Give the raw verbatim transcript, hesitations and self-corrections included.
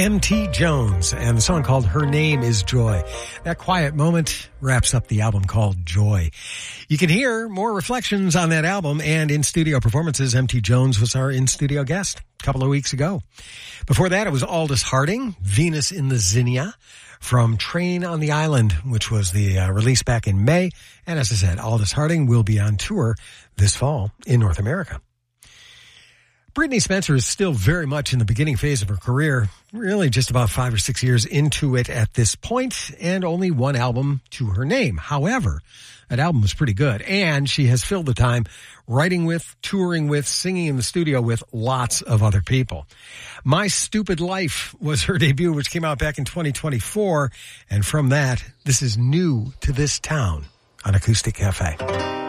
M T Jones and the song called Her Name is Joy. That quiet moment wraps up the album called Joy. You can hear more reflections on that album and in-studio performances. M T Jones was our in-studio guest a couple of weeks ago. Before that, it was Aldous Harding, Venus in the Zinnia, from Train on the Island, which was the uh, release back in May. And as I said, Aldous Harding will be on tour this fall in North America. Brittany Spencer is still very much in the beginning phase of her career, really just about five or six years into it at this point, and only one album to her name. However, that album was pretty good, and she has filled the time writing with, touring with, singing in the studio with lots of other people. My Stupid Life was her debut, which came out back in twenty twenty-four, and from that, this is New to This Town on Acoustic Cafe.